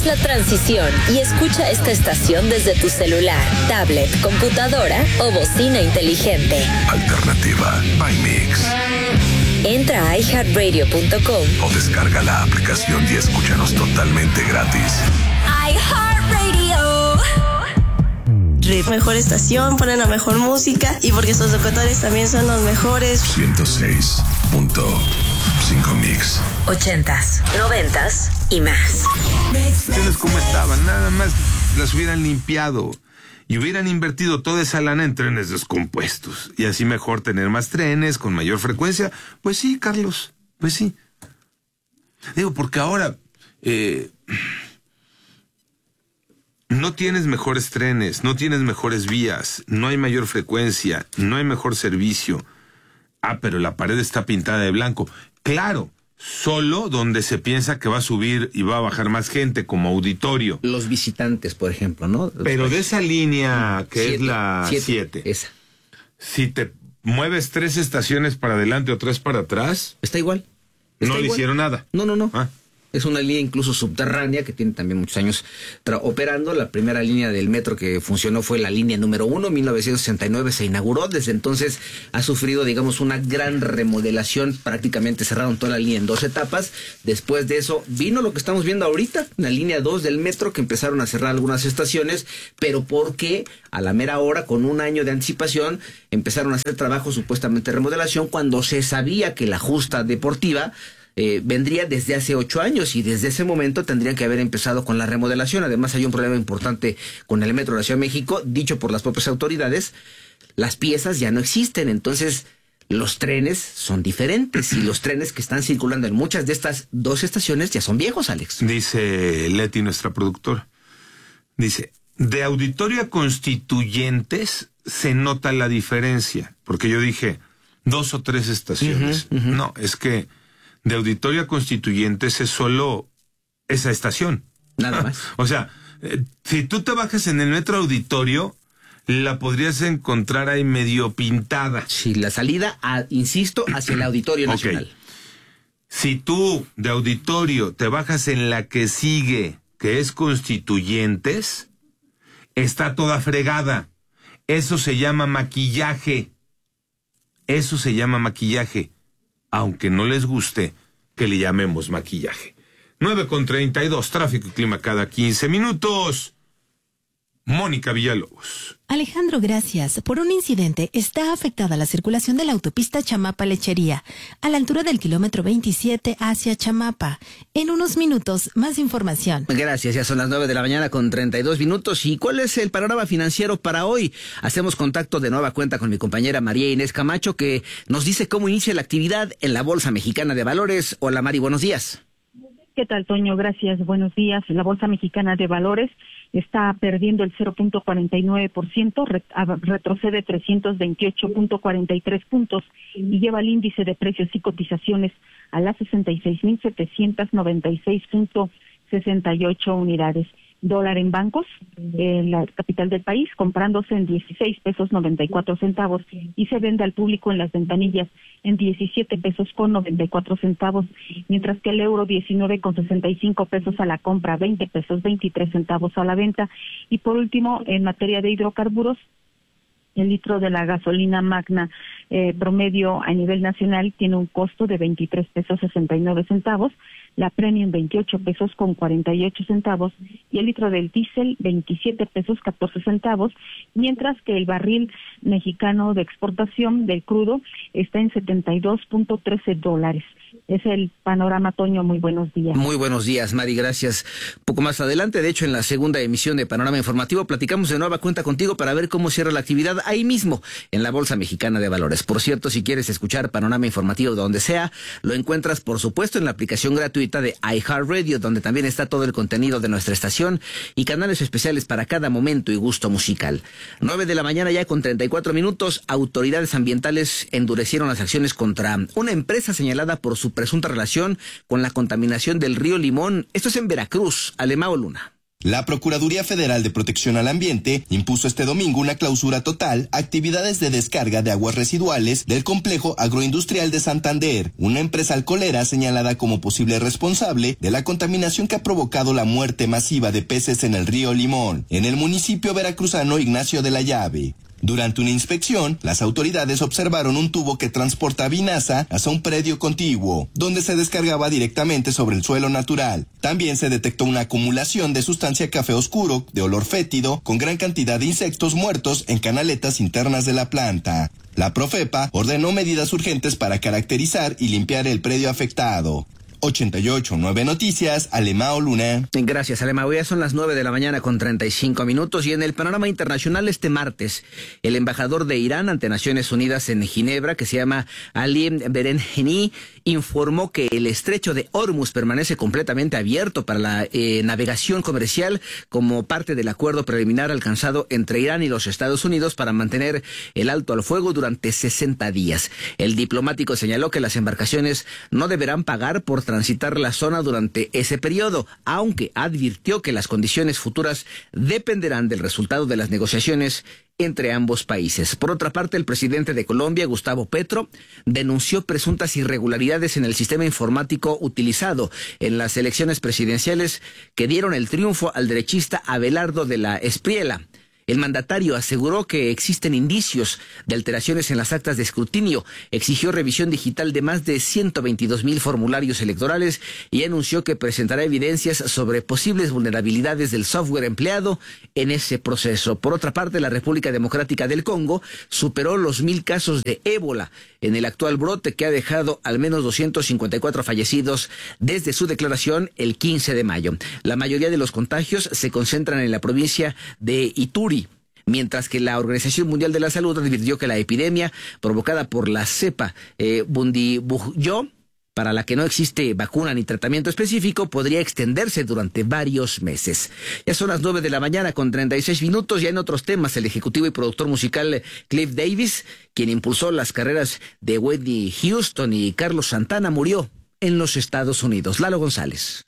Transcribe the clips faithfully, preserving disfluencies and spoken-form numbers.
la transición y escucha esta estación desde tu celular, tablet, computadora o bocina inteligente. Alternativa by Mix. Entra a i heart radio punto com o descarga la aplicación y escúchanos totalmente gratis. iHeartRadio. Mejor estación, ponen la mejor música y porque sus locutores también son los mejores. ciento seis punto cinco Mix. Ochentas, noventas y más. ¿Ustedes cómo estaban? Nada más las hubieran limpiado y hubieran invertido toda esa lana en trenes descompuestos. Y así mejor tener más trenes con mayor frecuencia. Pues sí, Carlos, pues sí. Digo, porque ahora eh, no tienes mejores trenes, no tienes mejores vías, no hay mayor frecuencia, no hay mejor servicio. Ah, pero la pared está pintada de blanco. Claro, solo donde se piensa que va a subir y va a bajar más gente, como auditorio. Los visitantes, por ejemplo, ¿no? Pero de esa línea que siete, es la siete, esa. Si te mueves tres estaciones para adelante o tres para atrás, está igual. Está no igual. le hicieron nada. No, no, no. Ah. Es una línea incluso subterránea que tiene también muchos años operando. La primera línea del metro que funcionó fue la línea número uno, en mil novecientos sesenta y nueve se inauguró. Desde entonces ha sufrido, digamos, una gran remodelación. Prácticamente cerraron toda la línea en dos etapas. Después de eso vino lo que estamos viendo ahorita, la línea dos del metro, que empezaron a cerrar algunas estaciones, pero porque a la mera hora, con un año de anticipación, empezaron a hacer trabajos supuestamente de remodelación cuando se sabía que la justa deportiva Eh, vendría desde hace ocho años y desde ese momento tendrían que haber empezado con la remodelación. Además hay un problema importante con el metro de la Ciudad de México, dicho por las propias autoridades, las piezas ya no existen, entonces los trenes son diferentes y los trenes que están circulando en muchas de estas dos estaciones ya son viejos, Alex. Dice Leti, nuestra productora, dice, de Auditorio a Constituyentes se nota la diferencia, porque yo dije dos o tres estaciones. Uh-huh, uh-huh. No, es que de Auditorio a Constituyentes es solo esa estación. Nada más. O sea, eh, si tú te bajas en el metro Auditorio, la podrías encontrar ahí medio pintada. Sí, la salida, a, insisto, hacia el Auditorio Nacional. Okay. Si tú de Auditorio te bajas en la que sigue, que es Constituyentes, está toda fregada. Eso se llama maquillaje. Eso se llama maquillaje. Aunque no les guste que le llamemos maquillaje. nueve con treinta y dos, tráfico y clima cada quince minutos. Mónica Villalobos. Alejandro, gracias. Por un incidente está afectada la circulación de la autopista Chamapa-Lechería, a la altura del kilómetro veintisiete hacia Chamapa. En unos minutos, más información. Gracias, ya son las nueve de la mañana con treinta y dos minutos. ¿Y cuál es el panorama financiero para hoy? Hacemos contacto de nueva cuenta con mi compañera María Inés Camacho, que nos dice cómo inicia la actividad en la Bolsa Mexicana de Valores. Hola, Mari, buenos días. ¿Qué tal, Toño? Gracias, buenos días. La Bolsa Mexicana de Valores está perdiendo el cero punto cuarenta y nueve por ciento, retrocede trescientos veintiocho punto cuarenta y tres puntos y lleva el índice de precios y cotizaciones a las sesenta y seis mil setecientos noventa y seis punto sesenta y ocho unidades. Dólar en bancos, en la capital del país, comprándose en dieciséis pesos noventa y cuatro centavos y se vende al público en las ventanillas en diecisiete pesos con noventa y cuatro centavos, mientras que el euro diecinueve con sesenta y cinco pesos a la compra, veinte pesos veintitrés centavos a la venta. Y por último, en materia de hidrocarburos, el litro de la gasolina magna eh, promedio a nivel nacional tiene un costo de veintitrés pesos sesenta y nueve centavos, la premium veintiocho pesos con cuarenta y ocho centavos y el litro del diésel veintisiete pesos catorce centavos, mientras que el barril mexicano de exportación del crudo está en setenta y dos punto trece dólares. Es el panorama, Toño. Muy buenos días. Muy buenos días, Mari, gracias. Poco más adelante, de hecho, en la segunda emisión de Panorama Informativo, platicamos de nueva cuenta contigo para ver cómo cierra la actividad ahí mismo, en la Bolsa Mexicana de Valores. Por cierto, si quieres escuchar Panorama Informativo donde sea, lo encuentras, por supuesto, en la aplicación gratuita de iHeartRadio, donde también está todo el contenido de nuestra estación y canales especiales para cada momento y gusto musical. nueve de la mañana ya con treinta y cuatro minutos, autoridades ambientales endurecieron las acciones contra una empresa señalada por su presunta relación con la contaminación del río Limón. Esto es en Veracruz. Alemao Luna. La Procuraduría Federal de Protección al Ambiente impuso este domingo una clausura total a actividades de descarga de aguas residuales del complejo agroindustrial de Santander, una empresa alcoholera señalada como posible responsable de la contaminación que ha provocado la muerte masiva de peces en el río Limón, en el municipio veracruzano Ignacio de la Llave. Durante una inspección, las autoridades observaron un tubo que transporta vinaza hacia un predio contiguo, donde se descargaba directamente sobre el suelo natural. También se detectó una acumulación de sustancia café oscuro, de olor fétido, con gran cantidad de insectos muertos en canaletas internas de la planta. La Profepa ordenó medidas urgentes para caracterizar y limpiar el predio afectado. ochenta y ocho nueve Noticias, Alemao Luna. Gracias, Alemao. Ya son las nueve de la mañana con treinta y cinco minutos y en el panorama internacional este martes, el embajador de Irán ante Naciones Unidas en Ginebra, que se llama Ali Berenjeni, informó que el estrecho de Hormuz permanece completamente abierto para la eh, navegación comercial como parte del acuerdo preliminar alcanzado entre Irán y los Estados Unidos para mantener el alto al fuego durante sesenta días. El diplomático señaló que las embarcaciones no deberán pagar por transitar la zona durante ese periodo, aunque advirtió que las condiciones futuras dependerán del resultado de las negociaciones entre ambos países. Por otra parte, el presidente de Colombia, Gustavo Petro, denunció presuntas irregularidades en el sistema informático utilizado en las elecciones presidenciales que dieron el triunfo al derechista Abelardo de la Espriella. El mandatario aseguró que existen indicios de alteraciones en las actas de escrutinio, exigió revisión digital de más de ciento veintidós mil formularios electorales y anunció que presentará evidencias sobre posibles vulnerabilidades del software empleado en ese proceso. Por otra parte, la República Democrática del Congo superó los mil casos de ébola en el actual brote que ha dejado al menos doscientos cincuenta y cuatro fallecidos desde su declaración el quince de mayo. La mayoría de los contagios se concentran en la provincia de Ituri, mientras que la Organización Mundial de la Salud advirtió que la epidemia provocada por la cepa eh, Bundibugyo, para la que no existe vacuna ni tratamiento específico, podría extenderse durante varios meses. Ya son las nueve de la mañana con treinta y seis minutos. Ya en otros temas, el ejecutivo y productor musical Cliff Davis, quien impulsó las carreras de Whitney Houston y Carlos Santana, murió en los Estados Unidos. Lalo González.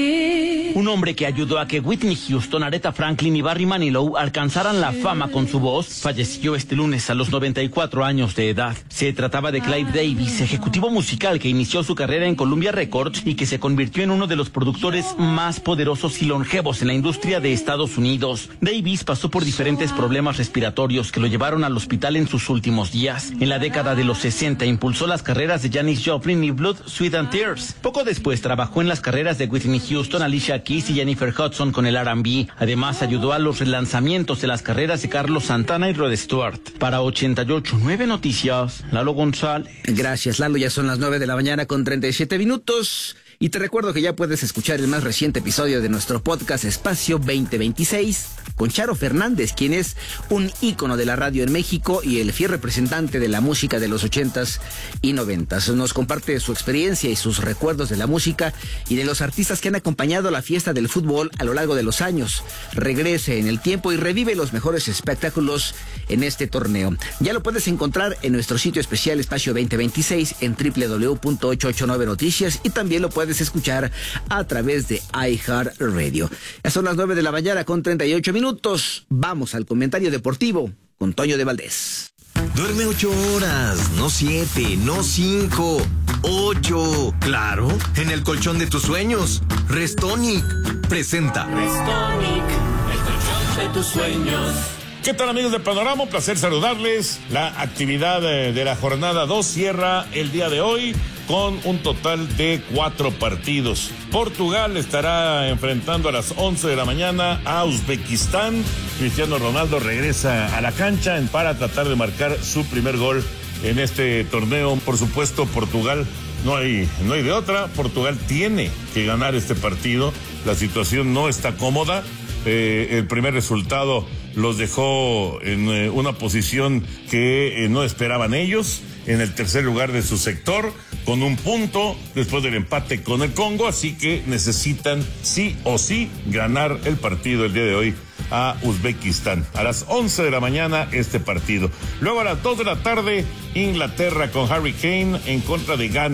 Un hombre que ayudó a que Whitney Houston, Aretha Franklin y Barry Manilow alcanzaran la fama con su voz, falleció este lunes a los noventa y cuatro años de edad. Se trataba de Clive Davis, ejecutivo musical que inició su carrera en Columbia Records y que se convirtió en uno de los productores más poderosos y longevos en la industria de Estados Unidos. Davis pasó por diferentes problemas respiratorios que lo llevaron al hospital en sus últimos días. En la década de los sesenta impulsó las carreras de Janis Joplin y Blood, Sweat and Tears. Poco después trabajó en las carreras de Whitney Houston, Alicia Keys y Jennifer Hudson con el R and B. Además, ayudó a los relanzamientos de las carreras de Carlos Santana y Rod Stewart. Para ochenta y ocho nueve Noticias, Lalo González. Gracias, Lalo. Ya son las nueve de la mañana con treinta y siete minutos. Y te recuerdo que ya puedes escuchar el más reciente episodio de nuestro podcast Espacio veinte veintiséis con Charo Fernández, quien es un ícono de la radio en México y el fiel representante de la música de los ochentas y noventas. Nos comparte su experiencia y sus recuerdos de la música y de los artistas que han acompañado la fiesta del fútbol a lo largo de los años. Regrese en el tiempo y revive los mejores espectáculos en este torneo. Ya lo puedes encontrar en nuestro sitio especial Espacio veinte veintiséis en doble u doble u doble u punto ochocientos ochenta y nueve Noticias y también lo puedes escuchar a través de iHeartRadio. Ya son las nueve de la mañana con treinta y ocho minutos. Vamos al comentario deportivo con Toño de Valdés. Duerme ocho horas, no siete, no cinco, ocho. Claro, en el colchón de tus sueños. Restonic presenta. Restonic, el colchón de tus sueños. ¿Qué tal, amigos de Panorama? Un placer saludarles. La actividad de la jornada dos cierra el día de hoy con un total de cuatro partidos. Portugal estará enfrentando a las once de la mañana a Uzbekistán. Cristiano Ronaldo regresa a la cancha para tratar de marcar su primer gol en este torneo. Por supuesto, Portugal no hay, no hay de otra. Portugal tiene que ganar este partido. La situación no está cómoda. Eh, el primer resultado los dejó en eh, una posición que eh, no esperaban ellos, en el tercer lugar de su sector, con un punto después del empate con el Congo, así que necesitan sí o sí ganar el partido el día de hoy a Uzbekistán. A las once de la mañana este partido. Luego a las dos de la tarde, Inglaterra con Harry Kane en contra de Ghana.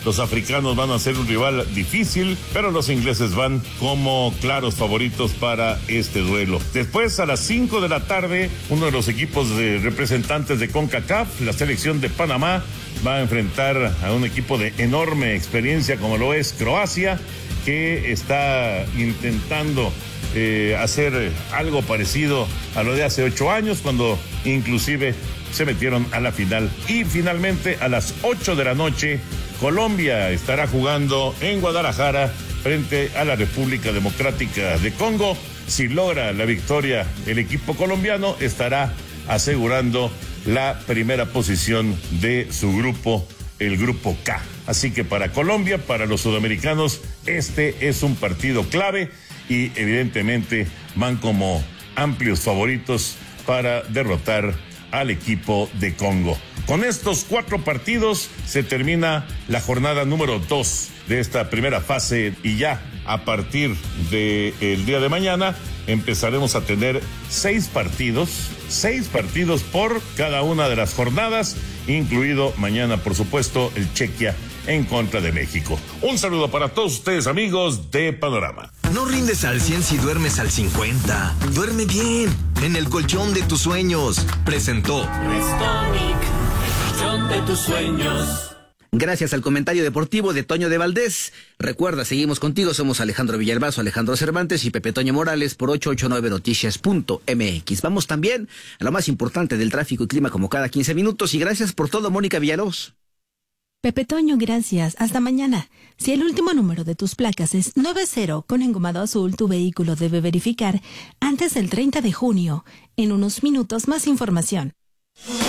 Los africanos van a ser un rival difícil, pero los ingleses van como claros favoritos para este duelo. Después, a las cinco de la tarde, uno de los equipos de representantes de CONCACAF, la selección de Panamá, va a enfrentar a un equipo de enorme experiencia como lo es Croacia, que está intentando eh, hacer algo parecido a lo de hace ocho años, cuando inclusive se metieron a la final. Y finalmente, a las ocho de la noche, Colombia estará jugando en Guadalajara frente a la República Democrática de Congo. Si logra la victoria el equipo colombiano, estará asegurando la primera posición de su grupo, el grupo K. Así que para Colombia, para los sudamericanos, este es un partido clave y evidentemente van como amplios favoritos para derrotar al equipo de Congo. Con estos cuatro partidos se termina la jornada número dos de esta primera fase y ya a partir del día de mañana empezaremos a tener seis partidos, seis partidos por cada una de las jornadas, incluido mañana, por supuesto, el Chequia en contra de México. Un saludo para todos ustedes, amigos de Panorama. No rindes al cien si duermes al cincuenta. Duerme bien, en el colchón de tus sueños. Presentó Restonic, el colchón de tus sueños. Gracias al comentario deportivo de Toño de Valdés. Recuerda, seguimos contigo, somos Alejandro Villalbazo, Alejandro Cervantes y Pepe Toño Morales por ocho ocho nueve noticias punto m x. Vamos también a lo más importante del tráfico y clima como cada quince minutos y gracias por todo, Mónica Villalobos. Pepe Toño, gracias. Hasta mañana. Si el último número de tus placas es nueve cero con engomado azul, tu vehículo debe verificar antes del treinta de junio. En unos minutos más información.